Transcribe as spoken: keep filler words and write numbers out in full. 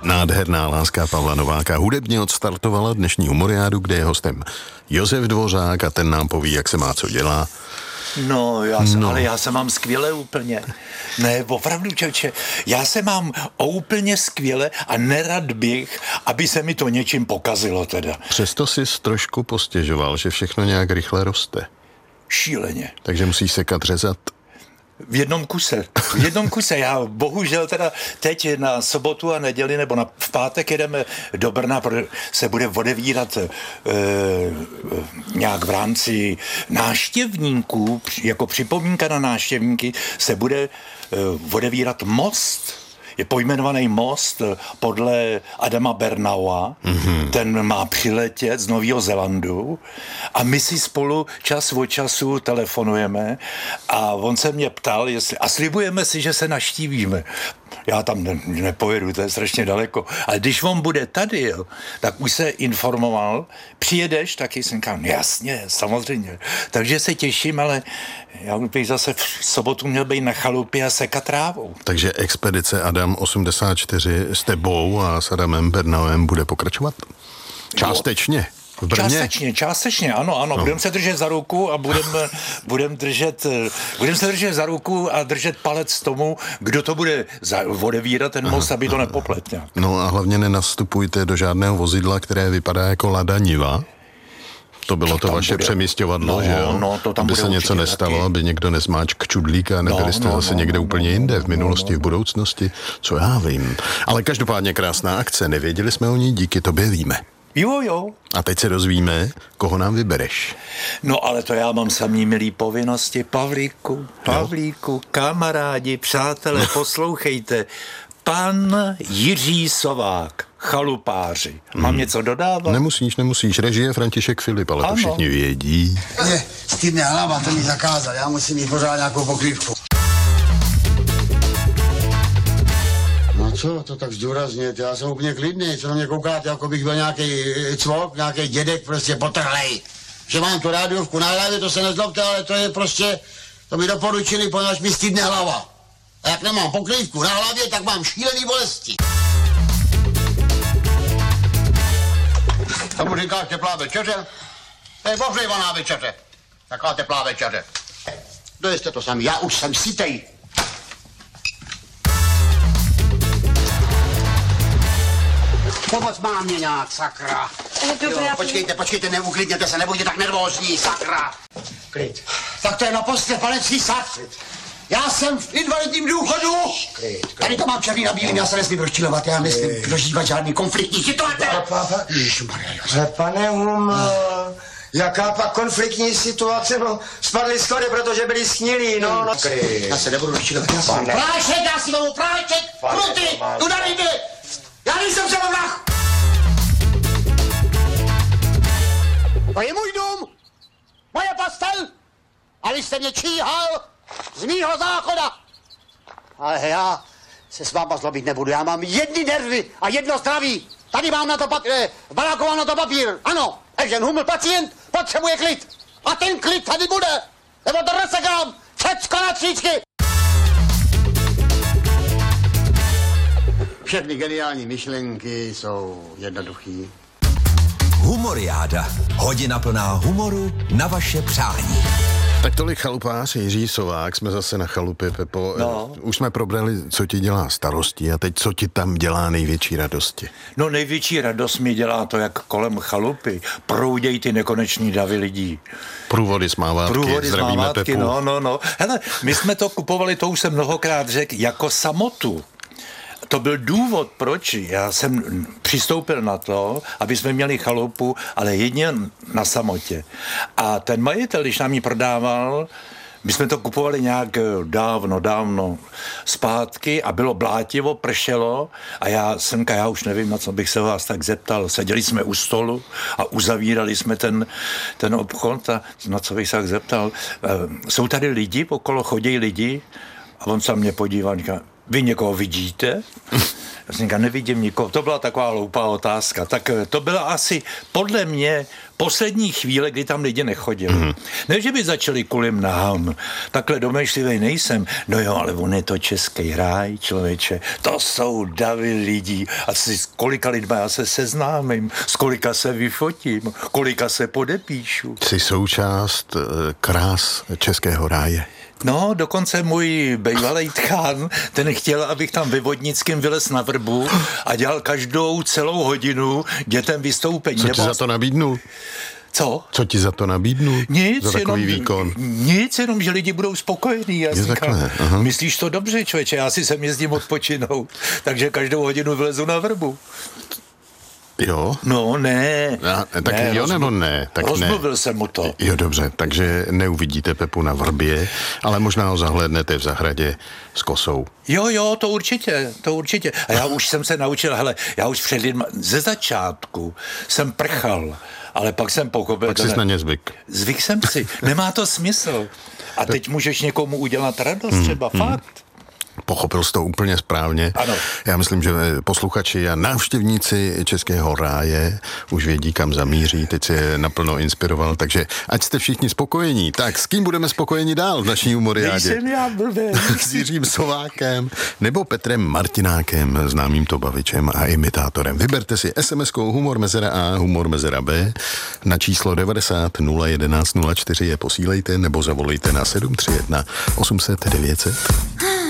Nádherná láska Pavla Nováka hudebně odstartovala dnešní Humoriádu, kde je hostem Josef Dvořák a ten nám poví, jak se má co dělá. No, já se, no. ale já se mám skvěle úplně. Ne, opravdu, čeče, já se mám úplně skvěle a nerad bych, aby se mi to něčím pokazilo teda. Přesto jsi trošku postěžoval, že všechno nějak rychle roste. Šíleně. Takže musíš sekat, řezat. V jednom kuse. V jednom kuse. Já bohužel teda teď na sobotu a neděli nebo na, v pátek jedeme do Brna, protože se bude odevírat e, nějak v rámci návštěvníků, jako připomínka na návštěvníky, se bude e, odevírat most. Je pojmenovaný most podle Adama Bernaua, mm-hmm. ten má přiletět z Nového Zélandu a my si spolu čas od času telefonujeme a on se mě ptal, jestli, a slibujeme si, že se navštívíme. Já tam ne, nepojedu, to je strašně daleko. Ale když on bude tady, jo, tak už se informoval, přijedeš, taky jsem říkal, jasně, samozřejmě. Takže se těším, ale já bych zase v sobotu měl být na chalupě a sekat trávou. Takže expedice Adam osmdesát čtyři s tebou a s Adamem Bernauem bude pokračovat? Částečně. V Brně? Částečně, částečně, ano, ano. No. Budeme se držet za ruku a budeme budem držet, budem se držet za ruku a držet palec tomu, kdo to bude za, odevírat ten most, aha, aby to nepoplet nějak. No a hlavně nenastupujte do žádného vozidla, které vypadá jako Lada Niva. To bylo to, to vaše bude přemísťovadlo, no, že jo? No, to tam aby bude se něco nestalo, taky. Aby někdo nezmáčk čudlíka a nebyli jste no, no, zase no, někde no, úplně no, jinde, v minulosti, no, no. v budoucnosti, co já vím. Ale každopádně krásná akce, nevěděli jsme o ní, díky tobě víme. Jo, jo. A teď se dozvíme, koho nám vybereš. No ale to já mám samý milý povinnosti. Pavlíku, Pavlíku, no. Kamarádi, přátelé, poslouchejte. Pan Jiří Sovák, chalupáři. Mám hmm. něco dodávat? Nemusíš, nemusíš. Režie František Filip, ale ano. To všichni vědí. Ne, stydne hlava, to mi zakázal. Já musím mít pořád nějakou pokrývku. No co, to tak zdůrazněte, já jsem úplně klidný, co na mě koukáte, jako bych byl nějaký cvok, nějaký dědek, prostě potrhlej. Že mám tu rádiovku na hlavě, to se nezlobte, ale to je prostě, to mi doporučili, poněvadž mi stydne hlava. A jak nemám pokrývku na hlavě, tak mám šílený bolesti. Tomu říkáš teplá večeře? To je ohřejvaná večeře. Taková teplá večeře. Dojeste to sami, já už jsem sytej. Pomoc má mě nějak, sakra. Dobré, jo, počkejte, počkejte, neuklidněte se, nebuďte tak nervózní, sakra. Klid. Tak to je na postě, pane císař. Já jsem v invalidním důchodu. Klid, klid. Tady to mám černý na bílým, já se nesmím rozčilovat, já nesmím prožívat žádný konfliktní situace. Ježišmarja, pane Hum, jaká pak konfliktní situace, no, spadly schody, protože byli snílí, no, no. Klid. Já se nebudu rozčilovat, já jsem. Prášek, já si mám prášek, kruty, tu tady byli. Já nejsem přemovlach! To je můj dům! Moje postel! A vy jste mě číhal z mýho záchoda! Ale já se s váma zlobit nebudu, já mám jedny nervy a jedno zdraví! Tady mám na to papír, barákovám na to papír, ano! Evžen Huml, pacient, potřebuje klid! A ten klid tady bude! Nebo to rozsekám! Všecko na tříčky! Všechny geniální myšlenky jsou jednoduchý. Humoriáda. Hodina plná humoru na vaše přání. Tak tolik chalupář Jiří Sovák, jsme zase na chalupě, Pepo. No. Už jsme probrali, co ti dělá starosti a teď co ti tam dělá největší radosti. No největší radost mi dělá to, jak kolem chalupy proudějí ty nekoneční davy lidí. Průvody smávátky, Průvody zdravíme smávátky, Pepu. no, no, no. Hele, my jsme to kupovali, to už jsem mnohokrát řekl, jako samotu. To byl důvod, proč já jsem přistoupil na to, aby jsme měli chalupu, ale jedně na samotě. A ten majitel, když nám ji prodával, my jsme to kupovali nějak dávno, dávno zpátky a bylo blátivo, pršelo a já jsem, já už nevím, na co bych se vás tak zeptal. Seděli jsme u stolu a uzavírali jsme ten, ten obchod a na co bych se tak zeptal. Jsou tady lidi, okolo chodí lidi a on se mě podíval a říká, vy někoho vidíte? Já jsem říkal, nevidím nikoho. To byla taková hloupá otázka. Tak to byla asi podle mě poslední chvíle, kdy tam lidi nechodili. Mm. Ne, že by začali kulim nahám. Takhle domýšlivý nejsem. No jo, ale on je to český ráj, člověče. To jsou davy lidí. A s kolika lidma já se seznámím, s kolika se vyfotím, kolika se podepíšu. Jsi součást krás českého ráje. No, dokonce můj bývalý tchán, ten chtěl, abych tam ve Vodnickém vylez na vrbu a dělal každou celou hodinu dětem vystoupení. Co ti za to nabídnul? Co? Co ti za to nabídnul? Nic, za takový jenom, výkon? Nic, jenom, že lidi budou spokojení. Já je takhle, aha. Myslíš to dobře, člověče, já si sem jezdím odpočinout, takže každou hodinu vylezu na vrbu. Jo? No, ne. A, tak ne, jo rozmluv, nebo ne? Tak rozmluvil ne. jsem mu to. Jo, dobře, takže neuvidíte Pepu na vrbě, ale možná ho zahlédnete v zahradě s kosou. Jo, jo, to určitě, to určitě. A já už jsem se naučil, hele, já už před lidma, ze začátku jsem prchal, ale pak jsem pochopil... Pak jsi ne... na ně zvyk. Zvyk jsem si, nemá to smysl. A teď můžeš někomu udělat radost hmm, třeba, hmm. fakt. Pochopil jsi to úplně správně. Ano. Já myslím, že posluchači a návštěvníci Českého ráje už vědí, kam zamíří, teď se je naplno inspiroval, takže ať jste všichni spokojení. Tak s kým budeme spokojeni dál v naší humoriádě? Nejsem já blbě. S Jiřím Sovákem nebo Petrem Martinákem, známým to bavičem a imitátorem. Vyberte si es em eskou humor mezera A, humor mezera B na číslo devadesát nula jedenáct nula čtyři je posílejte nebo zavolejte na sedm tři jedna osm set devět set.